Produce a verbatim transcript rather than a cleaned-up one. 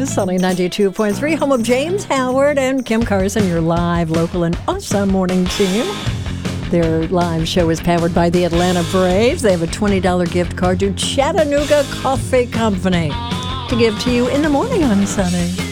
is Sunny ninety-two point three, home of James Howard and Kim Carson, your live, local, and awesome morning team. Their live show is powered by the Atlanta Braves. They have a twenty dollars gift card to Chattanooga Coffee Company to give to you in the morning on Sunny.